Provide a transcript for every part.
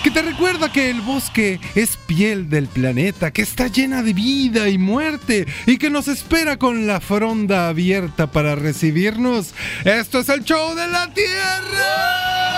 que te recuerda que el bosque es piel del planeta, que está llena de vida y muerte y que nos espera con la fronda abierta para recibirnos. ¡Esto es el show de la Tierra!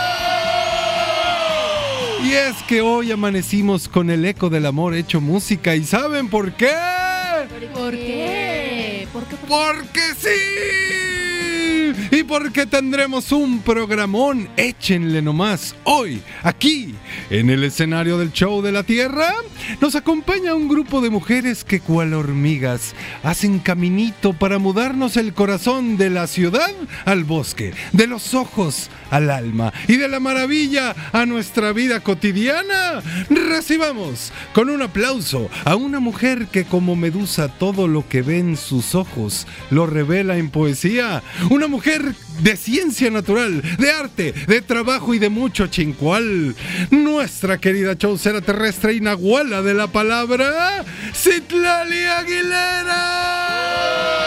Y es que hoy amanecimos con el eco del amor hecho música. ¿Y saben por qué? ¿Por qué? ¡Porque sí! Y porque tendremos un programón, échenle nomás. Hoy, aquí, en el escenario del show de la Tierra, nos acompaña un grupo de mujeres que cual hormigas hacen caminito para mudarnos el corazón de la ciudad al bosque, de los ojos al alma y de la maravilla a nuestra vida cotidiana. Recibamos con un aplauso a una mujer que como Medusa todo lo que ve en sus ojos lo revela en poesía. Una mujer de ciencia natural, de arte, de trabajo y de mucho chincual. Nuestra querida chaucera terrestre y nahuala de la palabra, Citlali Aguilera.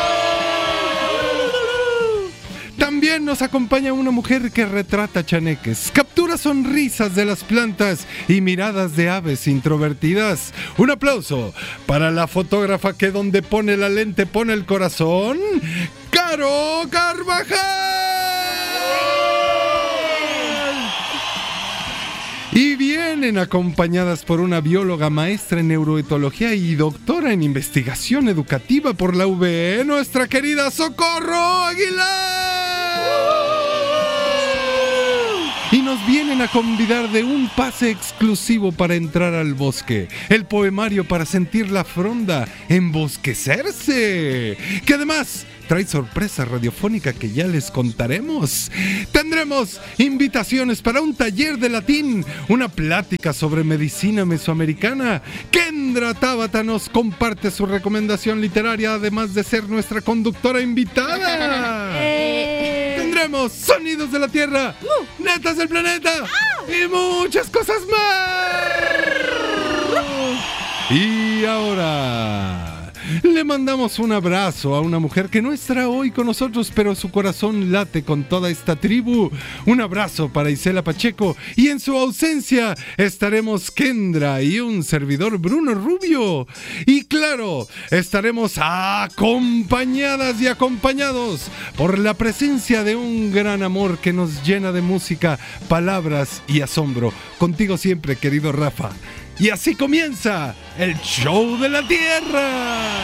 También nos acompaña una mujer que retrata chaneques, captura sonrisas de las plantas y miradas de aves introvertidas. Un aplauso para la fotógrafa que donde pone la lente pone el corazón, Caro Carvajal. Y vienen acompañadas por una bióloga maestra en neuroetología y doctora en investigación educativa por la UVE, nuestra querida Socorro Aguilar. Y nos vienen a convidar de un pase exclusivo para entrar al bosque, el poemario para sentir la fronda, embosquecerse, que además trae sorpresa radiofónica que ya les contaremos. Tendremos invitaciones para un taller de latín, una plática sobre medicina mesoamericana. Kendra Tabata nos comparte su recomendación literaria, además de ser nuestra conductora invitada. Tendremos sonidos de la Tierra, netas del planeta y muchas cosas más. Y ahora le mandamos un abrazo a una mujer que no estará hoy con nosotros, pero su corazón late con toda esta tribu. Un abrazo para Isela Pacheco, y en su ausencia estaremos Kendra y un servidor, Bruno Rubio. Y claro, estaremos acompañadas y acompañados por la presencia de un gran amor que nos llena de música, palabras y asombro. Contigo siempre, querido Rafa. Y así comienza el show de la Tierra.